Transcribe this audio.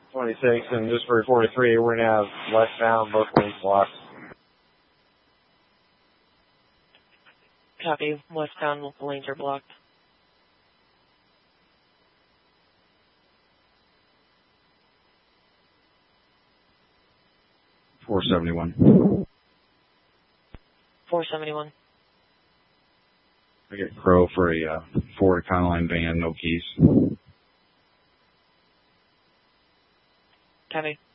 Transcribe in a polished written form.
26, and just for 43, we're going to have westbound, both lanes blocked. Copy. Westbound lanes are blocked. .471. 471. I get Crow for a Ford Econoline van, no keys. Copy.